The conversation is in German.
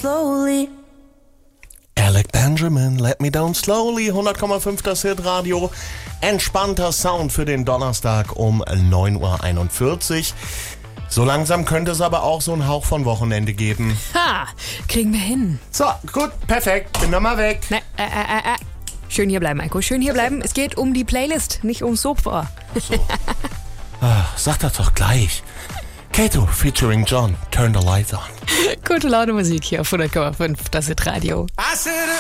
slowly. Alec Benjamin, Let Me Down Slowly, 100,5 das Hitradio. Entspannter Sound für den Donnerstag um 9.41 Uhr. So langsam könnte es aber auch so einen Hauch von Wochenende geben. Ha, kriegen wir hin. So, gut, perfekt, bin nochmal weg. Ne, Schön hier bleiben, Eiko, schön hier bleiben. Es geht um die Playlist, nicht ums Sofa. So. Sag das doch gleich. Kato featuring John, Turn the Lights On. Gute Laune Musik hier auf 100,5 das Hitradio.